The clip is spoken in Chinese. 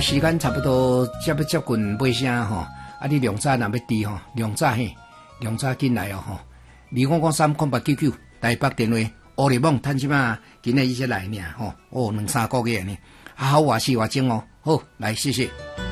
时间差不多接近尾声吼，啊，你量早若要滴吼，量早进来哦吼，2530899台北电话，乌里网趁即马今日伊才来呢吼，2-3个月呢，好活是活精哦，好来谢谢。